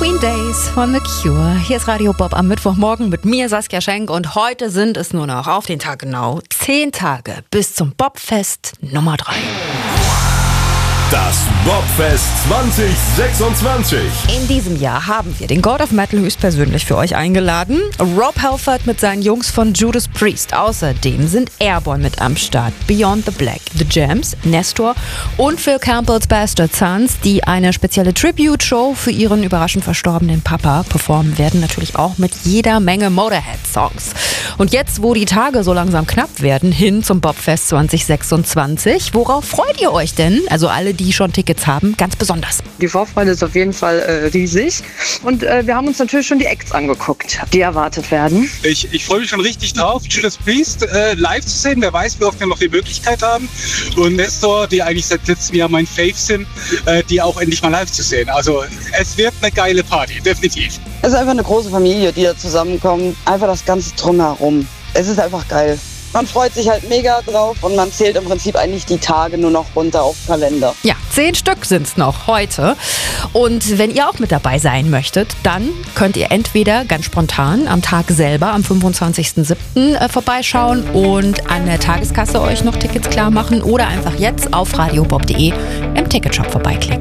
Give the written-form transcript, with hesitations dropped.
Between Days von The Cure. Hier ist Radio Bob am Mittwochmorgen mit mir, Saskia Schenk. Und heute sind es nur noch auf den Tag genau 10 Tage bis zum Bobfest Nummer 3. Das Bobfest 2026. In diesem Jahr haben wir den God of Metal höchstpersönlich für euch eingeladen. Rob Halford mit seinen Jungs von Judas Priest. Außerdem sind Airborne mit am Start. Beyond the Black, The Jams, Nestor und Phil Campbell's Bastard Sons, die eine spezielle Tribute-Show für ihren überraschend verstorbenen Papa performen werden. Natürlich auch mit jeder Menge Motorhead-Songs. Und jetzt, wo die Tage so langsam knapp werden, hin zum Bobfest 2026. Worauf freut ihr euch denn? Also alle, die schon Tickets haben, ganz besonders. Die Vorfreude ist auf jeden Fall riesig. Und wir haben uns natürlich schon die Acts angeguckt, die erwartet werden. Ich freue mich schon richtig drauf, Judas Priest live zu sehen. Wer weiß, wie oft wir noch die Möglichkeit haben. Und Nestor, die eigentlich seit letztem Jahr mein Fave sind, die auch endlich mal live zu sehen. Also es wird eine geile Party, definitiv. Es ist einfach eine große Familie, die da zusammenkommt. Einfach das Ganze drumherum. Es ist einfach geil. Man freut sich halt mega drauf und man zählt im Prinzip eigentlich die Tage nur noch runter auf den Kalender. Ja, 10 Stück sind es noch heute. Und wenn ihr auch mit dabei sein möchtet, dann könnt ihr entweder ganz spontan am Tag selber, am 25.07. Vorbeischauen und an der Tageskasse euch noch Tickets klar machen oder einfach jetzt auf radiobob.de im Ticketshop vorbeiklicken.